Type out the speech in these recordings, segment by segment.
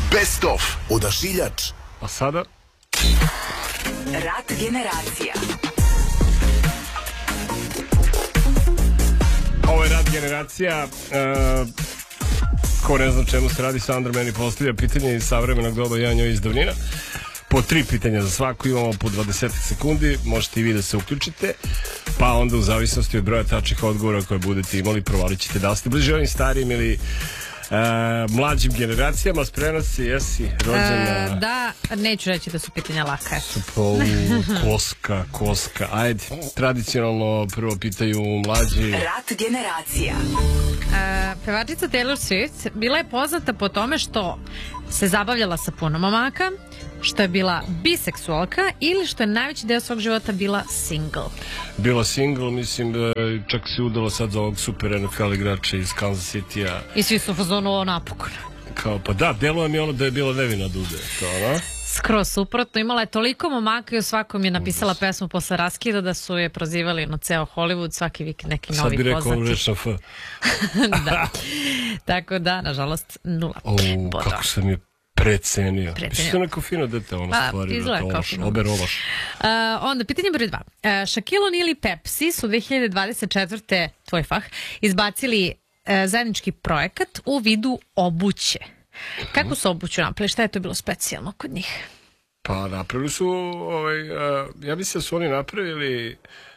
Best of Odašiljač. A sada? Rat generacija. Ovo je Rat generacija. Ko ne zna čemu se radi, Sandra meni postavlja pitanje iz savremenog doba, ja njoj iz davnina. Po 3 pitanja za svaku, imamo po 20 sekundi, možete i vi da se uključite, pa onda u zavisnosti od broja tačnih odgovora koje budete imali, provalit ćete da ste bliže ovim starijim ili mlađim generacijama. Spremna si, jesi rođena? Da, neću reći da su pitanja laka. Koska, ajde, tradicionalno prvo pitaju mlađi. Rat generacija. Pevačica Taylor Swift bila je poznata po tome što se zabavljala sa puno momaka, što je bila biseksualka ili što je najveći deo svog života bila single. Bila single, mislim da čak se udala sad za ovog super NFL igrača iz Kansas City-a. I svi su u fazonu napokon. Kao, pa da, deluje mi ono da je bila nevina dude, to ono? Skroz suprotno, imala je toliko momaka i u svakom je napisala pesmu posle raskida da su je prozivali na ceo Hollywood, svaki vikend neki novi poznati. Sad bi rekao reč na F. Da. Tako da, nažalost, 0 bodova. Kako sam je precenio. Mislim da neko fino dete ono stvari. Izgleda kao fino. Oberolaš. Onda, pitanje broj 2. Shaquille O'Neal i Pepsi su 2024. tvoj fah izbacili zajednički projekat u vidu obuće. Kako su obuću napravili? Šta je to bilo specijalno kod njih? Pa napravili su, ja mislim da su oni napravili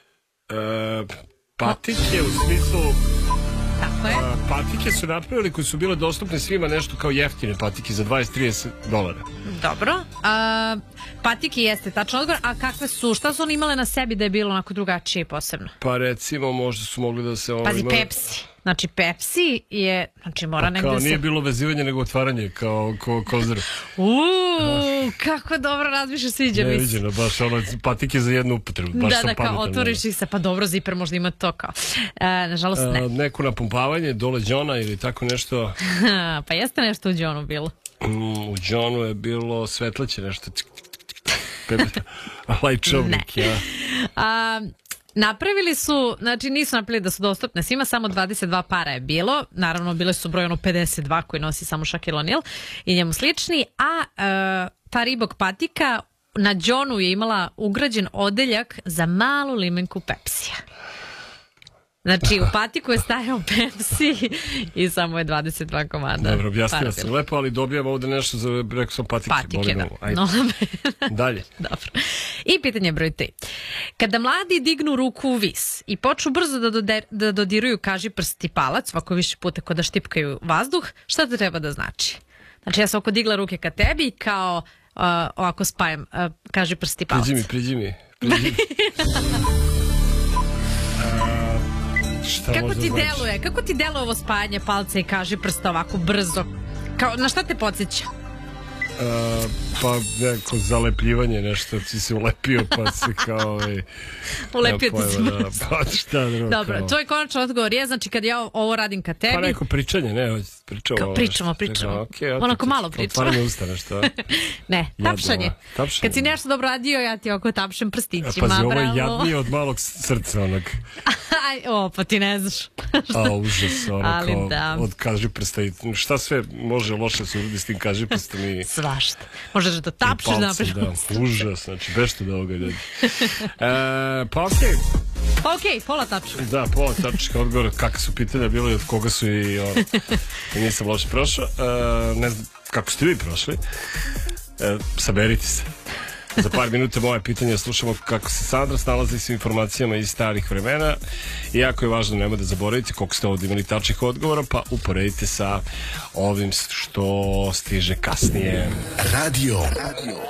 patike u smislu... Tako je. Patike su napravili koje su bile dostupne svima, nešto kao jeftine patike za $20-30. Dobro. Patike jeste tačno odgovor. A kakve su, šta su oni imale na sebi da je bilo onako drugačije i posebno? Pa recimo možda su mogli da se... Pazi, Pepsi. Znači Pepsi je, znači mora negde kao nije bilo vezivanje nego otvaranje kao kozar. Kako dobro razmišljaš, sviđa mi se. Neviđeno, baš ono patike za jednu upotrebu. Da, kao otvoriš ih se, pa dobro, ziper možda ima to kao. Nažalost ne. Neko napumpavanje, dole Johna ili tako nešto. Pa jeste nešto u Johnu bilo. U Johnu je bilo svetleće nešto. Lajčovnik, ja. Napravili su, znači nisu napravili da su dostupne svima, samo 22 para je bilo, naravno bile su broj 52 koji nosi samo Shaquille O'Neal i njemu slični, a ta Reebok patika na Johnu je imala ugrađen odeljak za malu limenku Pepsija. Znači u patiku je stajao Pepsi i samo je 22 komada. Dobro, objasnila sam lepo, ali dobijam ovde nešto za, rekao sam, patike. Patike, da. Dalje. Dobro. I pitanje broj 3. Kada mladi dignu ruku u vis i počnu brzo da dodiruju kažiprst i palac, ovako više puta kod da štipkaju vazduh, šta to treba da znači? Znači ja sam oko digla ruke ka tebi kao ovako spajam kažiprst i palac. Priđi mi. Kako ti deluje? Kako ti deluje ovo spajanje palca i kažiprsta ovako brzo? Na šta te podsjeća? Pa neko zalepljivanje, nešto ti se ulepio pa se kao ulepio ti se brzo. Pa šta drugo. Dobro, tvoj konačan odgovor je, znači kad ja ovo radim ka tebi. Pa neko pričanje, ne, pričamo. Onako malo pričamo. Otvaranje usta, nešto. Ne, tapšanje. Kad si nešto dobro radio, ja ti oko tapšem prstićima. Pazi, ovo je jadnije od malog srca onog. Pa ti ne znaš. Užas, ono kao od kažiprsta i šta sve može loše se uradi s tim kažiprstom i... Svašta. Možeš da tapšeš naprijed. Užas, znači bešto da ovoga ljudi. Pa okej. Pa okej, pola tačka. Da, pola tačka odgovor, kakve su pitanja bilo i od koga su i nisam loše prošao. Ne znam kako ste vi prošli. Saberite se. Za par minuta moje pitanje slušamo kako se Sandra snalazi s informacijama iz starih vremena. I jako je važno, nema da zaboravite koliko ste ovdje imali tačnih odgovora, pa uporedite sa ovim što stiže kasnije. Radio